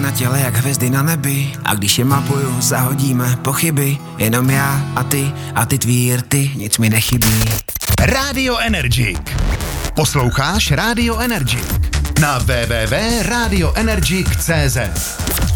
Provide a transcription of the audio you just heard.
na těle jak hvězdy na nebi. A když je mapuju, zahodíme pochyby. Jenom já a ty tvý rty, nic mi nechybí. Radio Energy. Posloucháš Radio Energy na www.radioenergy.cz.